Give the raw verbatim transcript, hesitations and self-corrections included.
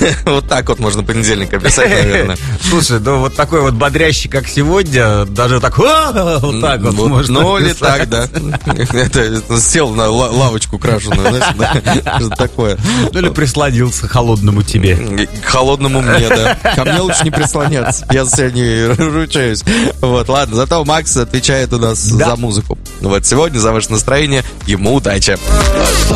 Вот так вот можно понедельник описать, наверное. Слушай, ну вот такой вот бодрящий, как сегодня, даже так, вот так вот можно. Ну, или так, да. Это сел на лавочку крашеную, знаешь, что такое. Ну, или прислонился холодному тебе. К холодному мне, да. Ко мне лучше не прислоняться, я за себя не ручаюсь. Вот, ладно, зато Макс отвечает у нас за музыку. Вот, сегодня за ваше настроение ему удачи.